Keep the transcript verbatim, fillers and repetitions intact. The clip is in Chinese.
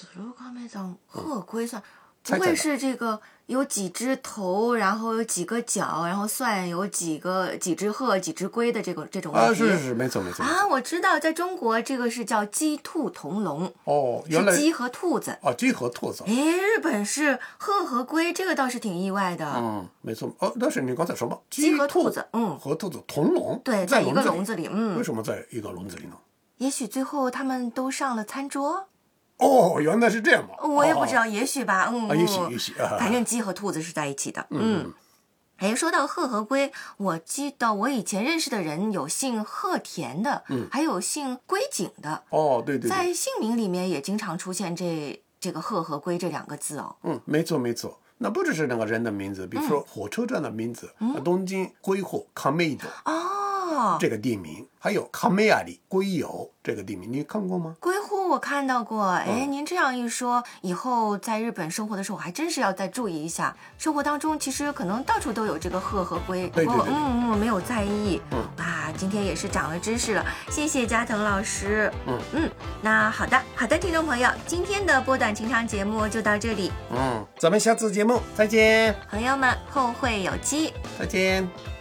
紫罗亀藏鹤龟算、嗯、不会是这个有几只头，然后有几个脚，然后算有几个几只鹤几只龟的这个这种问题？ 啊，是是是，没错没错啊，我知道，在中国这个是叫鸡兔同笼。 哦，原来是鸡和兔子。 啊，鸡和兔子。 哎，日本是鹤和龟，这个倒是挺意外的。 嗯，没错。哦，但是你刚才说嘛， 鸡和兔子，嗯， 和兔子同笼， 对，在一个笼子里。嗯， 为什么在一个笼子里呢？ 也许最后他们都上了餐桌。 哦，原来是这样吗？ 我也不知道，哦、也许吧。嗯， 啊、也许也许、啊， 反正鸡和兔子是在一起的。 嗯。 嗯哎，说到鹤和龟，我记得我以前认识的人有姓鹤田的， 嗯， 还有姓龟井的。 哦，对 对, 对， 在姓名里面也经常出现这这个鹤和龟这两个字哦。 嗯，没错没错。那不只是那个人的名字，比如说火车站的名字，嗯、东京龟户亀戸哦， 这个地名，还有亀有龟有这个地名，你看过吗？ 龟户我看到过。哎、嗯，您这样一说，以后在日本生活的时候，还真是要再注意一下。生活当中其实可能到处都有这个鹤和龟， 对对对， 嗯嗯，没有在意。 嗯啊，今天也是长了知识了，谢谢加藤老师。 嗯嗯，那好的好的，听众朋友，今天的波短情长节目就到这里。 嗯，咱们下次节目再见， 朋友们，后会有期， 再见。